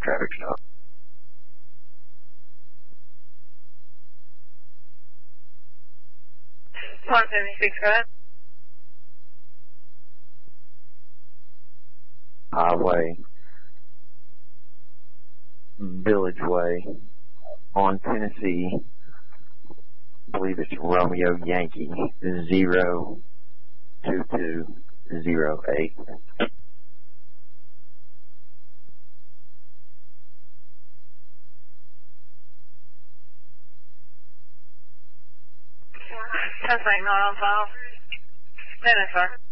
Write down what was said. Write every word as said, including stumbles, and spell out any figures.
traffic stop. one seventy-six, go ahead. Highway, Village Way, on Tennessee, I believe it's Romeo Yankee, zero two two zero eight. That's like not on file. Ten, sir.